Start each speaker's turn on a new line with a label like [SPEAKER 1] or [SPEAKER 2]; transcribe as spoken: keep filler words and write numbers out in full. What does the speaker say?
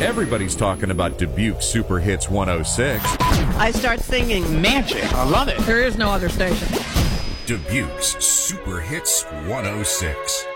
[SPEAKER 1] Everybody's talking about Dubuque Super Hits one oh six.
[SPEAKER 2] I start singing
[SPEAKER 3] Magic. I love it.
[SPEAKER 4] There is no other station.
[SPEAKER 1] Dubuque's Super Hits one oh six.